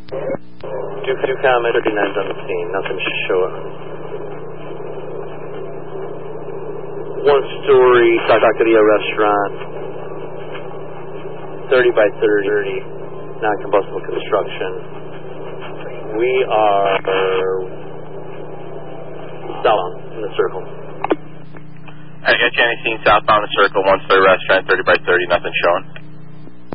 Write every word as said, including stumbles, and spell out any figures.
Two, two comment, thirty-nine's on the scene, nothing sure. One story, Taqueria restaurant, thirty by thirty, non-combustible construction. We are southbound in the circle. I got you on the scene, southbound the circle, one story restaurant, thirty by thirty, nothing showing.